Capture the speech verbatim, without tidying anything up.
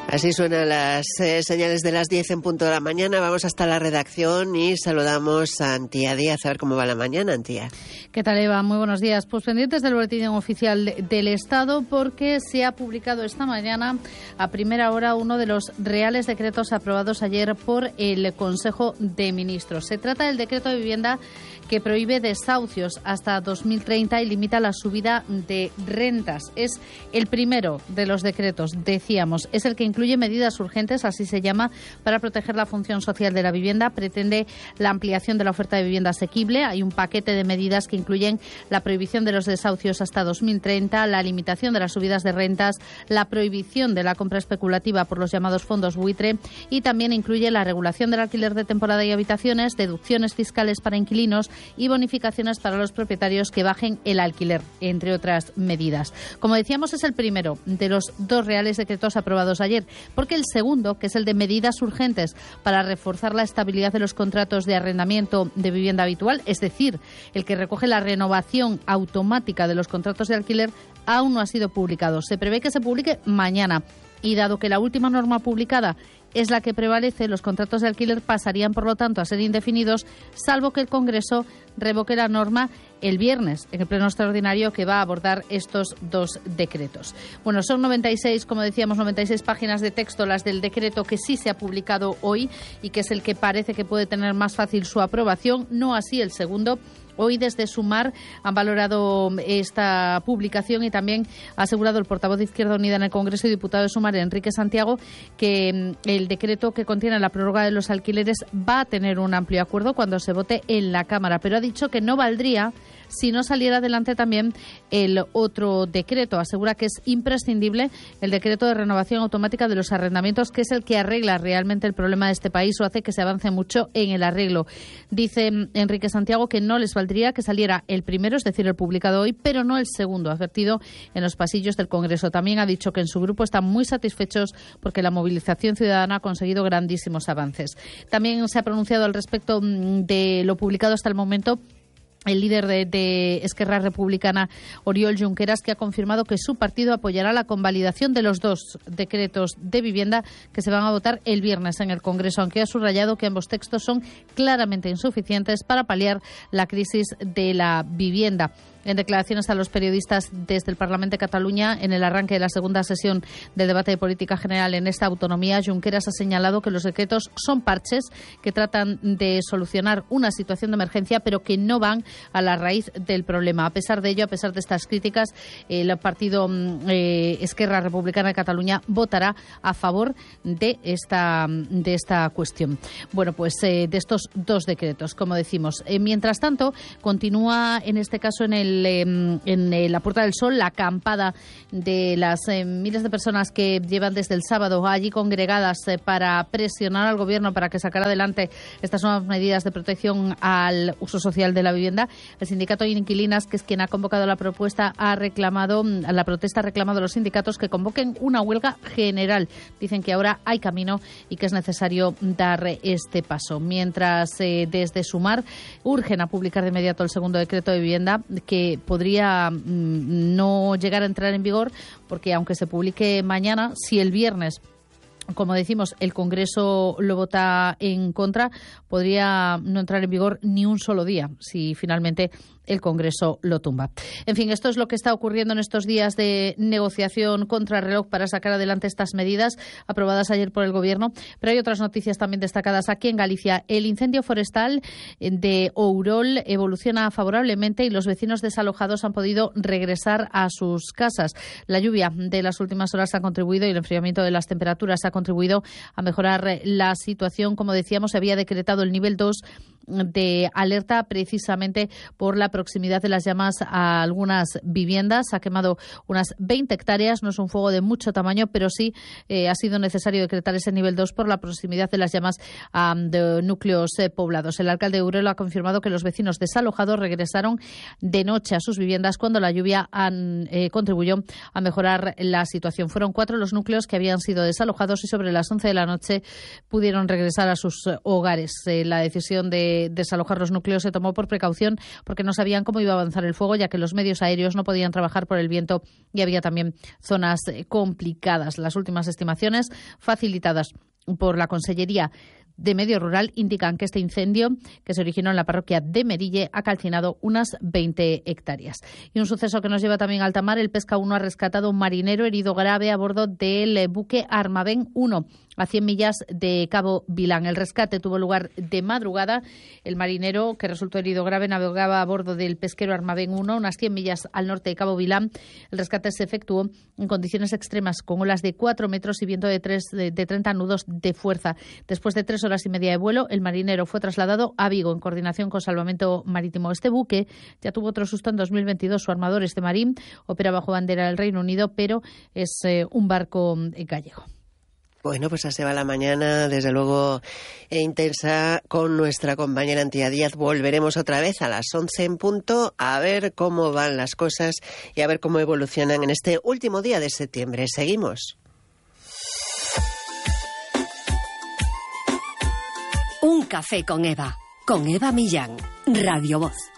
Así suenan las eh, señales de las diez en punto de la mañana. Vamos hasta la redacción y saludamos a Antía Díaz a ver cómo va la mañana, Antía. ¿Qué tal, Eva? Muy buenos días. Pues pendientes del boletín oficial del Estado, porque se ha publicado esta mañana a primera hora uno de los reales decretos aprobados ayer por el Consejo de Ministros. Se trata del decreto de vivienda que prohíbe desahucios hasta dos mil treinta y limita la subida de rentas. Es el primero de los decretos, decíamos. Es el que incluye medidas urgentes, así se llama, para proteger la función social de la vivienda. Pretende la ampliación de la oferta de vivienda asequible. Hay un paquete de medidas que incluyen la prohibición de los desahucios hasta dos mil treinta, la limitación de las subidas de rentas, la prohibición de la compra especulativa por los llamados fondos buitre, y también incluye la regulación del alquiler de temporada y habitaciones, deducciones fiscales para inquilinos y bonificaciones para los propietarios que bajen el alquiler, entre otras medidas. Como decíamos, es el primero de los dos reales decretos aprobados ayer, porque el segundo, que es el de medidas urgentes para reforzar la estabilidad de los contratos de arrendamiento de vivienda habitual, es decir, el que recoge la renovación automática de los contratos de alquiler, aún no ha sido publicado. Se prevé que se publique mañana. Y dado que la última norma publicada es la que prevalece, los contratos de alquiler pasarían, por lo tanto, a ser indefinidos, salvo que el Congreso revoque la norma el viernes, en el pleno extraordinario que va a abordar estos dos decretos. Bueno, son noventa y seis, como decíamos, noventa y seis páginas de texto las del decreto que sí se ha publicado hoy y que es el que parece que puede tener más fácil su aprobación, no así el segundo. Hoy desde Sumar han valorado esta publicación y también ha asegurado el portavoz de Izquierda Unida en el Congreso y diputado de Sumar, Enrique Santiago, que el decreto que contiene la prórroga de los alquileres va a tener un amplio acuerdo cuando se vote en la Cámara, pero ha dicho que no valdría si no saliera adelante también el otro decreto. Asegura que es imprescindible el decreto de renovación automática de los arrendamientos, que es el que arregla realmente el problema de este país o hace que se avance mucho en el arreglo. Dice Enrique Santiago que no les valdría que saliera el primero, es decir, el publicado hoy, pero no el segundo, advertido en los pasillos del Congreso. También ha dicho que en su grupo están muy satisfechos porque la movilización ciudadana ha conseguido grandísimos avances. También se ha pronunciado al respecto de lo publicado hasta el momento el líder de, de Esquerra Republicana, Oriol Junqueras, que ha confirmado que su partido apoyará la convalidación de los dos decretos de vivienda que se van a votar el viernes en el Congreso, aunque ha subrayado que ambos textos son claramente insuficientes para paliar la crisis de la vivienda. En declaraciones a los periodistas desde el Parlamento de Cataluña, en el arranque de la segunda sesión del debate de política general en esta autonomía, Junqueras ha señalado que los decretos son parches que tratan de solucionar una situación de emergencia, pero que no van a la raíz del problema. A pesar de ello, a pesar de estas críticas, el partido eh, Esquerra Republicana de Cataluña votará a favor de esta, de esta cuestión. Bueno, pues eh, de estos dos decretos, como decimos. Eh, mientras tanto, continúa en este caso en el en la Puerta del Sol la acampada de las eh, miles de personas que llevan desde el sábado allí congregadas eh, para presionar al Gobierno para que sacara adelante estas nuevas medidas de protección al uso social de la vivienda. El sindicato de inquilinas, que es quien ha convocado la propuesta, ha reclamado, la protesta ha reclamado a los sindicatos que convoquen una huelga general. Dicen que ahora hay camino y que es necesario dar este paso. Mientras eh, desde Sumar urgen a publicar de inmediato el segundo decreto de vivienda, que podría mmm, no llegar a entrar en vigor, porque aunque se publique mañana, si el viernes, como decimos, el Congreso lo vota en contra, podría no entrar en vigor ni un solo día, si finalmente el Congreso lo tumba. En fin, esto es lo que está ocurriendo en estos días de negociación contra reloj para sacar adelante estas medidas aprobadas ayer por el Gobierno. Pero hay otras noticias también destacadas aquí en Galicia. El incendio forestal de Ourol evoluciona favorablemente y los vecinos desalojados han podido regresar a sus casas. La lluvia de las últimas horas ha contribuido y el enfriamiento de las temperaturas ha contribuido a mejorar la situación. Como decíamos, se había decretado el nivel dos de alerta precisamente por la proximidad de las llamas a algunas viviendas. Ha quemado unas veinte hectáreas, no es un fuego de mucho tamaño, pero sí eh, ha sido necesario decretar ese nivel dos por la proximidad de las llamas a de núcleos eh, poblados. El alcalde de Urelo ha confirmado que los vecinos desalojados regresaron de noche a sus viviendas cuando la lluvia han, eh, contribuyó a mejorar la situación. Fueron cuatro los núcleos que habían sido desalojados y sobre las once de la noche pudieron regresar a sus hogares. Eh, la decisión de desalojar los núcleos se tomó por precaución porque no se había sabían cómo iba a avanzar el fuego, ya que los medios aéreos no podían trabajar por el viento y había también zonas complicadas. Las últimas estimaciones facilitadas por la Consellería de Medio Rural indican que este incendio, que se originó en la parroquia de Merille, ha calcinado unas veinte hectáreas. Y un suceso que nos lleva también a alta mar: el Pesca uno ha rescatado a un marinero herido grave a bordo del buque Armavén uno, a cien millas de Cabo Vilán. El rescate tuvo lugar de madrugada. El marinero, que resultó herido grave, navegaba a bordo del pesquero Armavén uno, unas cien millas al norte de Cabo Vilán. El rescate se efectuó en condiciones extremas, con olas de cuatro metros y viento de, tres, de, de treinta nudos de fuerza. Después de tres horas y media de vuelo, el marinero fue trasladado a Vigo en coordinación con Salvamento Marítimo. Este buque ya tuvo otro susto en dos mil veintidós. Su armador, este marín, opera bajo bandera del Reino Unido, pero es eh, un barco gallego. Bueno, pues así va la mañana, desde luego e intensa, con nuestra compañera Antía Díaz. Volveremos otra vez a las once en punto a ver cómo van las cosas y a ver cómo evolucionan en este último día de septiembre. Seguimos. Un café con Eva, con Eva Millán, Radio Voz.